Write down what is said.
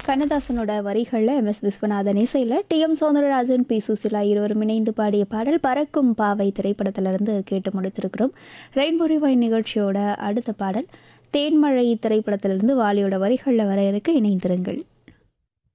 கண்ணதாசனோட வரிகளில் எம்.எஸ். விஸ்வநாதன் இசையில் TM. Soundararajan, B. Susheela இருவரும் இணைந்து பாடிய பாடல் பறக்கும் பாவை திரைப்படத்திலிருந்து கேட்டு முடித்திருக்கிறோம். ரெயின்போ ரிவைண்ட் நிகழ்ச்சியோட அடுத்த பாடல் தேன்மழை திரைப்படத்திலிருந்து வாலியோட வரிகளில் வர இருக்கு. இணைந்திருங்கள்.